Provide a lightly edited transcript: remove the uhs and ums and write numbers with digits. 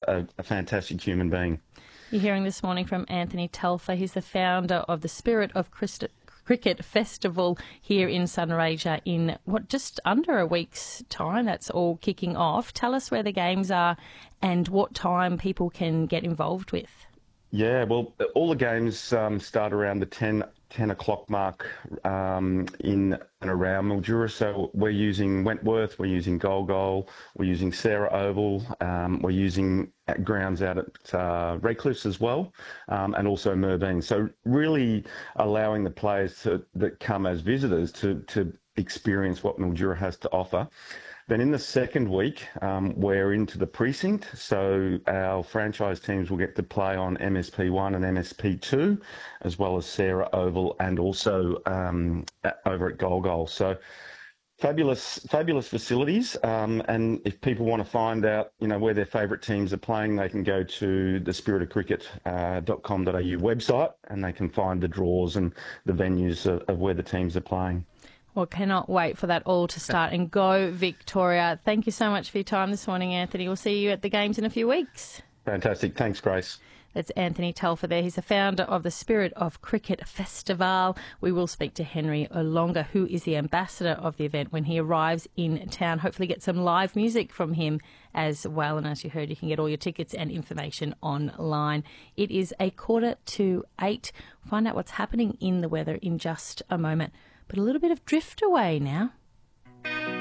a fantastic human being. You're hearing this morning from Anthony Telfer. He's the founder of the Spirit of Cricket Festival here in Sunraysia in just under a week's time. That's all kicking off. Tell us where the games are and what time people can get involved with. Yeah, well, all the games start around the 10 o'clock mark in and around Mildura. So we're using Wentworth, we're using Golgol, we're using Sarah Oval, we're using grounds out at Redcliffe as well, and also Merbein. So really allowing the players that come as visitors to experience what Mildura has to offer. Then in the second week, we're into the precinct, so our franchise teams will get to play on MSP1 and MSP2, as well as Sarah Oval and also over at Golgol. So fabulous facilities, and if people want to find out, where their favourite teams are playing, they can go to the spiritofcricket.com.au website, and they can find the draws and the venues of where the teams are playing. Well, cannot wait for that all to start and go Victoria. Thank you so much for your time this morning, Anthony. We'll see you at the games in a few weeks. Fantastic. Thanks, Grace. That's Anthony Telfer there. He's the founder of the Spirit of Cricket Festival. We will speak to Henry Olonga, who is the ambassador of the event, when he arrives in town. Hopefully get some live music from him as well. And as you heard, you can get all your tickets and information online. It is 7:45. Find out what's happening in the weather in just a moment. But a little bit of drift away now.